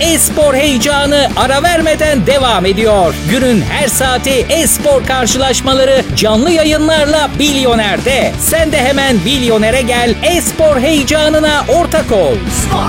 e-spor heyecanı ara vermeden devam ediyor. Günün her saati e-spor karşılaşmaları canlı yayınlarla Bilyoner'de. Sen de hemen Bilyoner'e gel, e-spor heyecanına ortak ol. Spor